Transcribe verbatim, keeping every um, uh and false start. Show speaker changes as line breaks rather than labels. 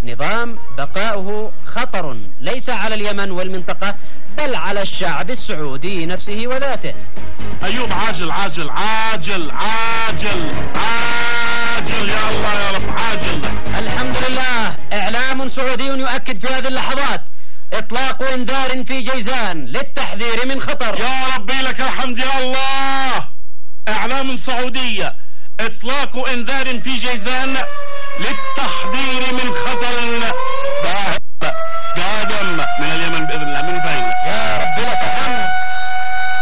نظام بقاؤه خطر ليس على اليمن والمنطقة بل على الشعب السعودي نفسه وذاته.
أيوب عاجل عاجل عاجل عاجل عاجل يا الله يا رب عاجل.
الحمد لله، إعلام سعودي يؤكد في هذه اللحظات إطلاق إنذار في جيزان للتحذير من خطر.
يا ربي لك الحمد يا الله. إعلام سعودية إطلاق إنذار في جيزان للتحذير